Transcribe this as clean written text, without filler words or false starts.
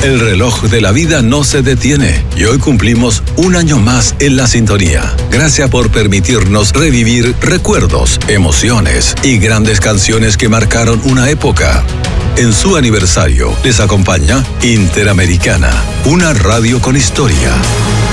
El reloj de la vida no se detiene y hoy cumplimos un año más en la sintonía. Gracias por permitirnos revivir recuerdos, emociones y grandes canciones que marcaron una época. En su aniversario les acompaña Interamericana, una radio con historia.